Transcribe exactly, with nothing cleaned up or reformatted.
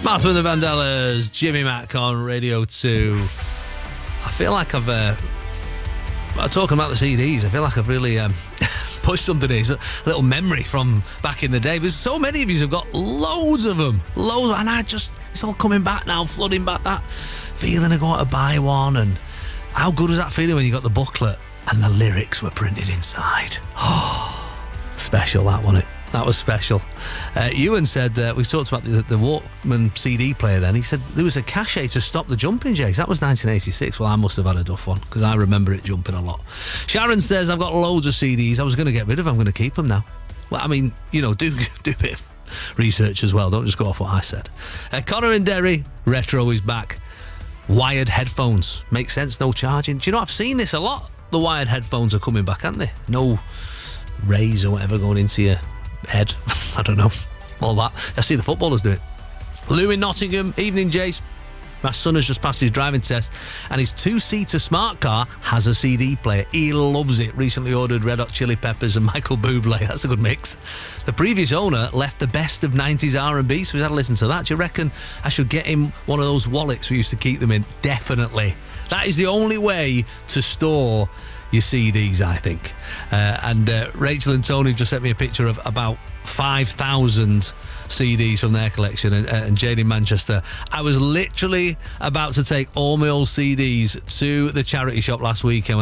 Martha and the Vandellas, Jimmy Mack on Radio two. I feel like I've, uh, talking about the C Ds, I feel like I've really um, pushed something here. It's a little memory from back in the day. There's so many of you have got loads of them. Loads, and I just, it's all coming back now, flooding back that feeling of going to buy one. And how good was that feeling when you got the booklet and the lyrics were printed inside? Oh, special, that wasn't it? That was special. Uh, Ewan said, uh, we talked about the, the Walkman C D player then. He said there was a cachet to stop the jumping jacks. That was nineteen eighty-six. Well, I must have had a duff one because I remember it jumping a lot. Sharon says, I've got loads of C Ds. I was going to get rid of them. I'm going to keep them now. Well, I mean, you know, do, do a bit of research as well. Don't just go off what I said. Uh, Connor and Derry, retro is back. Wired headphones. Makes sense, no charging. Do you know, I've seen this a lot. The wired headphones are coming back, aren't they? No rays or whatever going into your head. I don't know. All that. I see the footballers do it. Lou in Nottingham. Evening, Jace. My son has just passed his driving test and his two-seater smart car has a C D player. He loves it. Recently ordered Red Hot Chili Peppers and Michael Bublé. That's a good mix. The previous owner left the best of nineties R and B, so he's had to listen to that. Do you reckon I should get him one of those wallets we used to keep them in? Definitely. That is the only way to store your C Ds, I think. Uh, and uh, Rachel and Tony just sent me a picture of about five thousand C Ds from their collection, and, uh, and Jade in Manchester. I was literally about to take all my old C Ds to the charity shop last weekend when